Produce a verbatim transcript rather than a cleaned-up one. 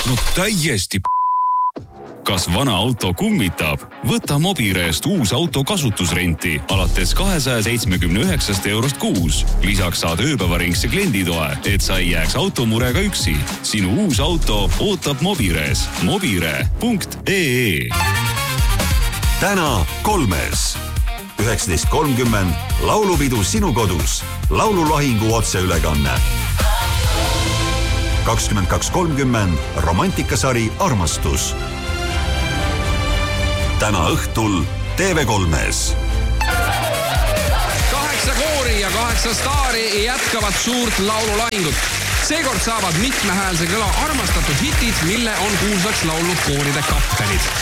No täiesti p***. Kas vana auto kummitab? Võta Mobireest uus auto kasutusrenti alates kahesaja seitsmekümne üheksast eurost kuus. Lisaks saad ööpäevaringse klienditoe, et sa ei jääks automurega üksi. Sinu uus auto ootab Mobirees. mobire punkt ee. Täna kolmes. üheksateist kolmkümmend laulupidu sinu kodus. Laululahingu otseülekanne. kakskümmend kaks kolmkümmend romantikasari Armastus. Täna õhtul T V kolmes. Kaheksa koori ja kaheksa staari jätkavad suurt laululahingut. Seekord saavad mitmehäälse kõla armastatud hitid, mille on kuulsaks laulnud kooride kaptenid.